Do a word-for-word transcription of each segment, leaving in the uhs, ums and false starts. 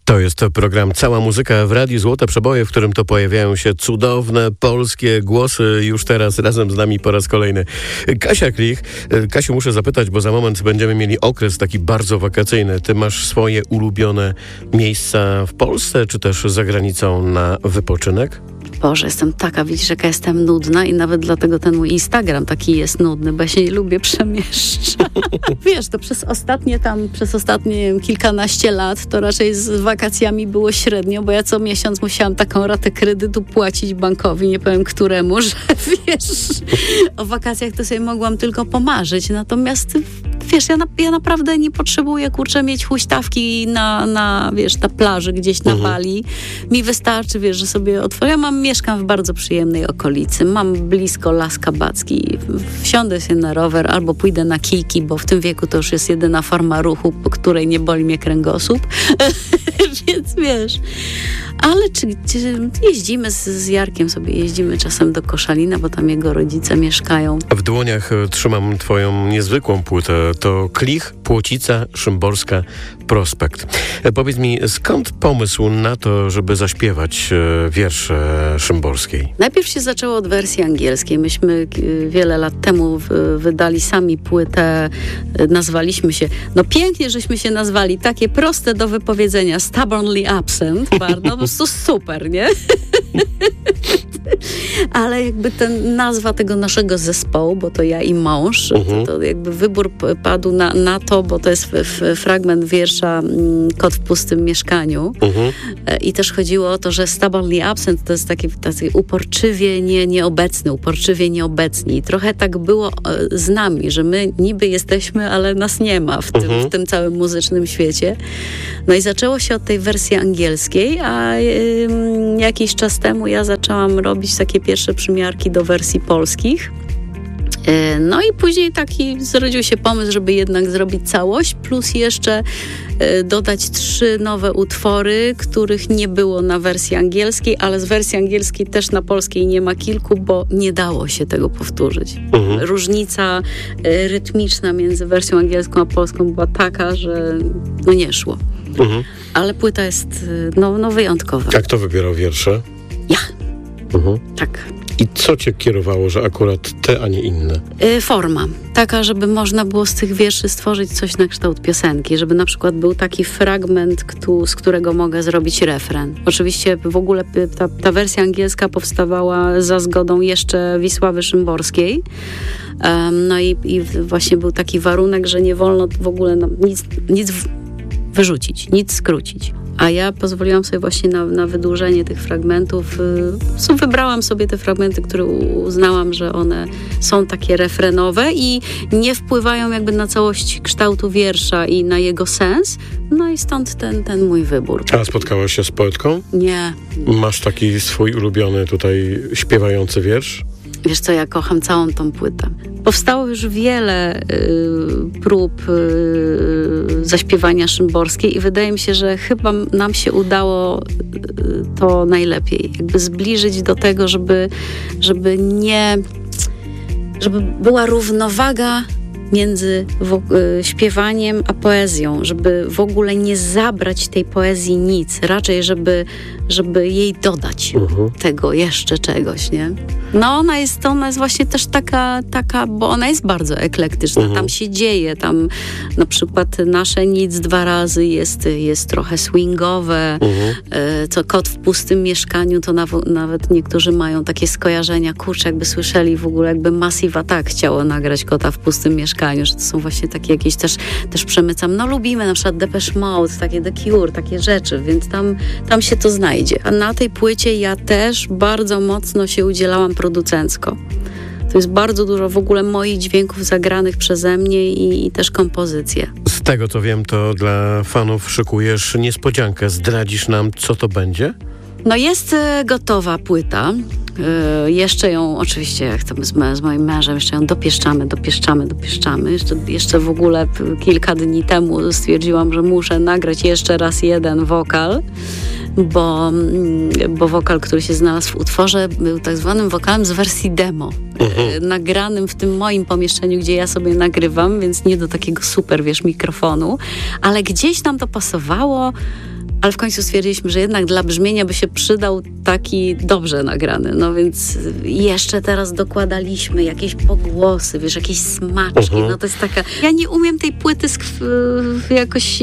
To jest to program Cała Muzyka w Radiu Złote Przeboje, w którym to pojawiają się cudowne polskie głosy. Już teraz razem z nami po raz kolejny Kasia Klich. Kasiu, muszę zapytać, bo za moment będziemy mieli okres taki bardzo wakacyjny. Ty masz swoje ulubione miejsca w Polsce, czy też za granicą na wypoczynek? Boże, jestem taka, widzisz, jaka jestem nudna i nawet dlatego ten mój Instagram taki jest nudny, bo ja się nie lubię przemieszczać. Wiesz, to przez ostatnie tam, przez ostatnie nie wiem, kilkanaście lat to raczej z wakacjami było średnio, bo ja co miesiąc musiałam taką ratę kredytu płacić bankowi, nie powiem któremu, że wiesz, o wakacjach to sobie mogłam tylko pomarzyć, natomiast wiesz, ja, na, ja naprawdę nie potrzebuję, kurczę, mieć huśtawki na, na, wiesz, na plaży gdzieś na mhm. Bali. Mi wystarczy, wiesz, że sobie otworzę. Ja mam, mieszkam w bardzo przyjemnej okolicy. Mam blisko Las Kabacki. Wsiądę się na rower albo pójdę na kijki, bo w tym wieku to już jest jedyna forma ruchu, po której nie boli mnie kręgosłup. Więc wiesz... Ale czy, czy jeździmy z, z Jarkiem sobie, jeździmy czasem do Koszalina, bo tam jego rodzice mieszkają. W dłoniach trzymam twoją niezwykłą płytę. To Klich, Płocica, Szymborska, Prospekt. Powiedz mi, skąd pomysł na to, żeby zaśpiewać wiersze Szymborskiej? Najpierw się zaczęło od wersji angielskiej. Myśmy wiele lat temu wydali sami płytę, nazwaliśmy się, no pięknie żeśmy się nazwali, takie proste do wypowiedzenia, Stubbornly Absent, bardzo, po prostu super, nie? Ale jakby ten nazwa tego naszego zespołu, bo to ja i mąż, uh-huh. to, to jakby wybór padł na, na to, bo to jest f, f, fragment wiersza Kot w pustym mieszkaniu. Uh-huh. I też chodziło o to, że stubbornly absent to jest taki, taki uporczywie nie, nieobecny, uporczywie nieobecni. I trochę tak było z nami, że my niby jesteśmy, ale nas nie ma w tym, uh-huh. w tym całym muzycznym świecie. No i zaczęło się od tej wersji angielskiej, a y, jakiś czas temu ja zaczęłam robić takie pierwsze przymiarki do wersji polskich. No i później taki zrodził się pomysł, żeby jednak zrobić całość, plus jeszcze dodać trzy nowe utwory, których nie było na wersji angielskiej, ale z wersji angielskiej też na polskiej nie ma kilku, bo nie dało się tego powtórzyć. Mhm. Różnica rytmiczna między wersją angielską a polską była taka, że no nie szło. Mhm. Ale płyta jest no, no wyjątkowa. Jak to wybierał wiersze? Ja. Mhm. Tak. I co cię kierowało, że akurat te, a nie inne? Yy, forma. Taka, żeby można było z tych wierszy stworzyć coś na kształt piosenki. Żeby na przykład był taki fragment, kto, z którego mogę zrobić refren. Oczywiście w ogóle ta, ta wersja angielska powstawała za zgodą jeszcze Wisławy Szymborskiej. Um, no i, i właśnie był taki warunek, że nie wolno w ogóle no, nic, nic wyrzucić, nic skrócić. A ja pozwoliłam sobie właśnie na, na wydłużenie tych fragmentów. Wybrałam sobie te fragmenty, które uznałam, że one są takie refrenowe i nie wpływają jakby na całość kształtu wiersza i na jego sens. No i stąd ten, ten mój wybór. A spotkałaś się z poetką? Nie. Masz taki swój ulubiony tutaj śpiewający wiersz? Wiesz co, ja kocham całą tą płytę. Powstało już wiele y, prób y, zaśpiewania Szymborskiej i wydaje mi się, że chyba nam się udało y, to najlepiej. Jakby zbliżyć do tego, żeby, żeby nie... żeby była równowaga między wo- y, śpiewaniem a poezją, żeby w ogóle nie zabrać tej poezji nic, raczej żeby, żeby jej dodać uh-huh. tego jeszcze czegoś, nie? No ona jest, ona jest właśnie też taka, taka, bo ona jest bardzo eklektyczna, uh-huh. tam się dzieje, tam na przykład nasze Nic dwa razy jest, jest trochę swingowe, uh-huh. y, co Kot w pustym mieszkaniu, to naw- nawet niektórzy mają takie skojarzenia, kurczę, jakby słyszeli w ogóle, jakby Massive Attack chciało nagrać Kota w pustym mieszkaniu, że to są właśnie takie jakieś też, też przemycam, no lubimy na przykład Depeche Mode, takie The Cure, takie rzeczy, więc tam, tam się to znajdzie. A na tej płycie ja też bardzo mocno się udzielałam producencko. To jest bardzo dużo w ogóle moich dźwięków zagranych przeze mnie i, i też kompozycje. Z tego co wiem, to dla fanów szykujesz niespodziankę. Zdradzisz nam, co to będzie? No jest y, gotowa płyta. Y, jeszcze ją, oczywiście jak to z, z moim mężem, jeszcze ją dopieszczamy, dopieszczamy, dopieszczamy. Jeszcze, jeszcze w ogóle kilka dni temu stwierdziłam, że muszę nagrać jeszcze raz jeden wokal, bo, bo wokal, który się znalazł w utworze, był tak zwanym wokalem z wersji demo. Mhm. Nagranym w tym moim pomieszczeniu, gdzie ja sobie nagrywam, więc nie do takiego super, wiesz, mikrofonu, ale gdzieś nam to pasowało, ale w końcu stwierdziliśmy, że jednak dla brzmienia by się przydał taki dobrze nagrany. No więc jeszcze teraz dokładaliśmy jakieś pogłosy, wiesz, jakieś smaczki. Uh-huh. No to jest taka... Ja nie umiem tej płyty sk- jakoś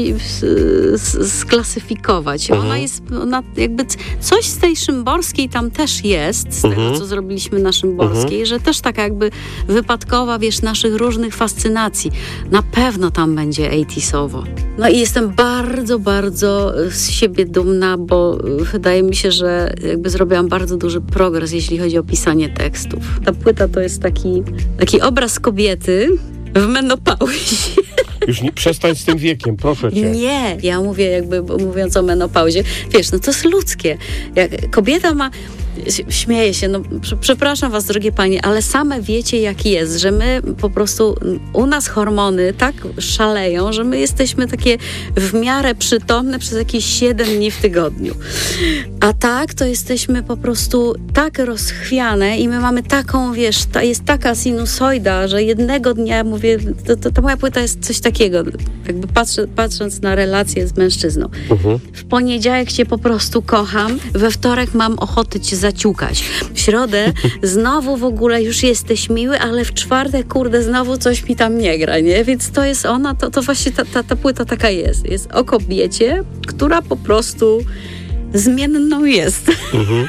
sklasyfikować. Uh-huh. Ona jest, ona jakby coś z tej szymborskiej tam też jest, z uh-huh. tego, co zrobiliśmy na szymborskiej, uh-huh. że też taka jakby wypadkowa, wiesz, naszych różnych fascynacji. Na pewno tam będzie osiemdziesiątowo. No i jestem bardzo, bardzo z siebie dumna, bo wydaje mi się, że jakby zrobiłam bardzo duży progres, jeśli chodzi o pisanie tekstów. Ta płyta to jest taki, taki obraz kobiety w menopauzie. Już nie, przestań z tym wiekiem, proszę cię. Nie, ja mówię jakby mówiąc o menopauzie. Wiesz, no to jest ludzkie. Jak kobieta ma... Śmieję się, no przepraszam was, drogie panie, ale same wiecie, jak jest, że my po prostu, u nas hormony tak szaleją, że my jesteśmy takie w miarę przytomne przez jakieś siedem dni w tygodniu. A tak, to jesteśmy po prostu tak rozchwiane i my mamy taką, wiesz, ta, jest taka sinusoida, że jednego dnia, mówię, to, to, ta moja płyta jest coś takiego, jakby patrzę, patrząc na relacje z mężczyzną. Uh-huh. W poniedziałek cię po prostu kocham, we wtorek mam ochotę cię zaciukać. W środę znowu w ogóle już jesteś miły, ale w czwartek, kurde, znowu coś mi tam nie gra, nie? Więc to jest ona, to, to właśnie ta, ta, ta płyta taka jest. Jest o kobiecie, która po prostu zmienną jest. Mhm.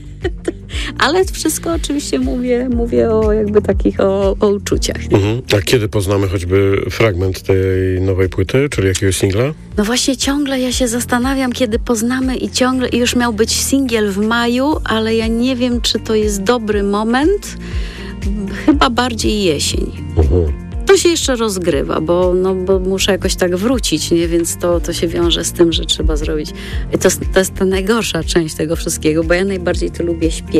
Ale wszystko oczywiście mówię, mówię o jakby takich, o, o uczuciach. Mhm. A kiedy poznamy choćby fragment tej nowej płyty, czyli jakiegoś singla? No właśnie ciągle ja się zastanawiam, kiedy poznamy i ciągle i już miał być singiel w maju, ale ja nie wiem, czy to jest dobry moment. Chyba bardziej jesień. Mhm. To się jeszcze rozgrywa, bo, no, bo muszę jakoś tak wrócić, nie? Więc to, to się wiąże z tym, że trzeba zrobić. I to, to jest ta najgorsza część tego wszystkiego, bo ja najbardziej to lubię śpiewać.